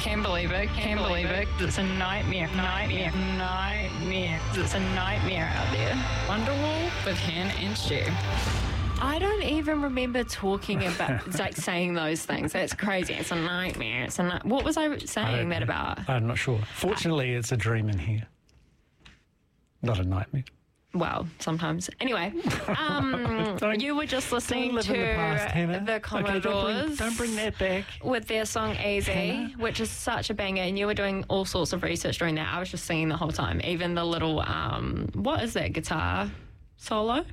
Can't believe it. Can't believe it. It's a nightmare. It's a nightmare out there. Wonderwall with Han and Stu. I don't even remember talking about, like, saying those things. That's crazy. It's a nightmare. What was I saying that about? I'm not sure. Fortunately, it's a dream in here. Not a nightmare. Well, sometimes. Anyway, you were just listening to the Commodores. Okay, don't bring that back. With their song Easy, which is such a banger, and you were doing all sorts of research during that. I was just singing the whole time. Even the little, what is that guitar solo?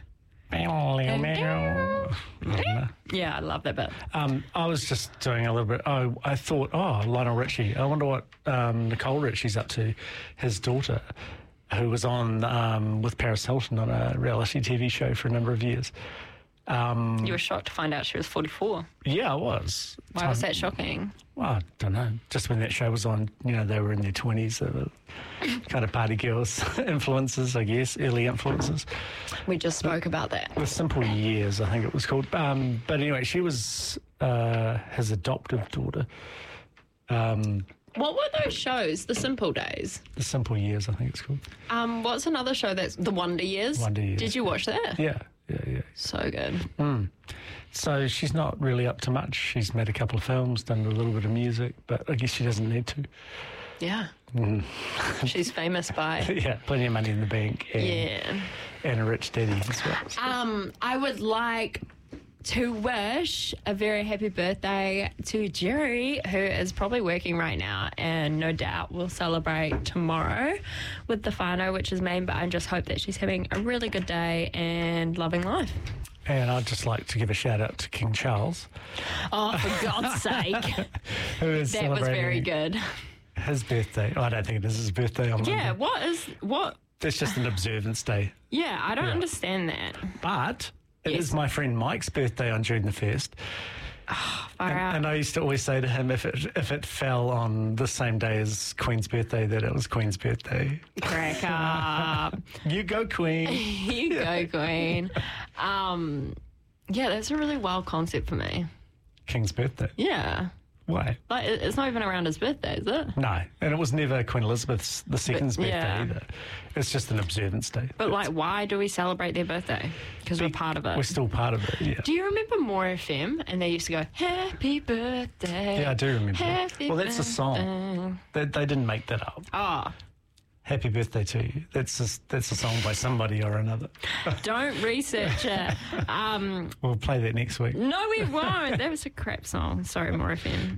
Yeah, I love that bit. I was just doing a little bit. I thought, Lionel Richie. I wonder what Nicole Richie's up to. His daughter, who was on with Paris Hilton on a reality TV show for a number of years. You were shocked to find out she was 44. Yeah, I was. Why was that shocking? Well, I don't know. Just when that show was on, they were in their 20s. They were kind of party girls, influences, I guess, early influences. We just spoke about that. The Simple Years, I think it was called. But anyway, she was his adoptive daughter. What were those shows? The Simple Days? The Simple Years, I think it's called. What's another show that's The Wonder Years? Wonder Years. Did you watch that? Yeah. So good. So she's not really up to much. She's made a couple of films, done a little bit of music, but I guess she doesn't need to. Yeah. She's famous by... Yeah, plenty of money in the bank. And a rich daddy as well. I would like to wish a very happy birthday to Jerry, who is probably working right now and no doubt will celebrate tomorrow with the whānau, which is Maine, but I just hope that she's having a really good day and loving life. And I'd just like to give a shout out to King Charles. Oh, for God's sake. Who is that was very good. His birthday. I don't think it is his birthday on Monday. Yeah, what? That's just an observance day. Yeah, I don't understand that. But... It is my friend Mike's birthday on June the 1st. And I used to always say to him, if it fell on the same day as Queen's birthday, that it was Queen's birthday. Crack up. You go, Queen. You go, Queen. Yeah, that's a really wild concept for me. King's birthday? Yeah. Why? Like, it's not even around his birthday, is it? No, and it was never Queen Elizabeth II's birthday either. It's just an observance day. But why do we celebrate their birthday? Because we're part of it. We're still part of it, yeah. Do you remember More FM? And they used to go, Happy Birthday. Yeah, I do remember Happy that. Well, that's a song. They didn't make that up. Oh. Happy birthday to you. That's a song by somebody or another. Don't research it. We'll play that next week. No, we won't. That was a crap song. Sorry, More FM.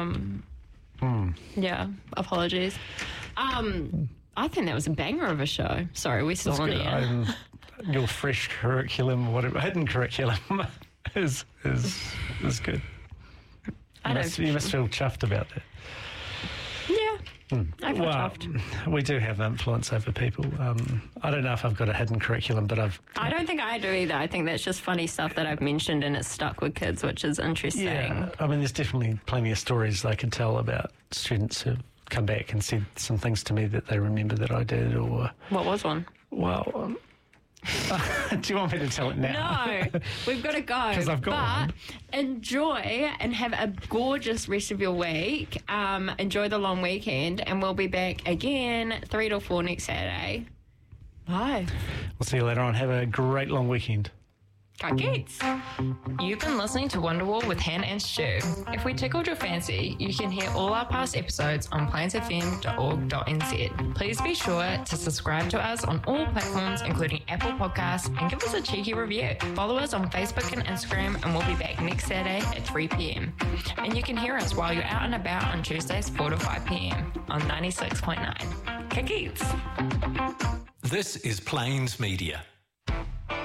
Yeah, apologies. I think that was a banger of a show. Sorry, we're still on here. Your fresh curriculum, whatever, hidden curriculum is good. You must feel chuffed about that. Yeah. I feel chuffed. We do have influence over people. I don't know if I've got a hidden curriculum, but I don't think I do either. I think that's just funny stuff that I've mentioned and it's stuck with kids, which is interesting. Yeah, I mean, there's definitely plenty of stories I can tell about students who've come back and said some things to me that they remember that I did. Or what was one? Well, do you want me to tell it now? No, we've got to go. Because I've got one. Enjoy and have a gorgeous rest of your week. Enjoy the long weekend, and we'll be back again 3 to 4 next Saturday. Bye. We'll see you later on. Have a great long weekend. Go Geeks! You've been listening to Wonderwall with Han and Stu. If we tickled your fancy, you can hear all our past episodes on plainsfm.org.nz. Please be sure to subscribe to us on all platforms, including Apple Podcasts, and give us a cheeky review. Follow us on Facebook and Instagram, and we'll be back next Saturday at 3 p.m. And you can hear us while you're out and about on Tuesdays 4 to 5 p.m. on 96.9. Geeks! This is Plains Media.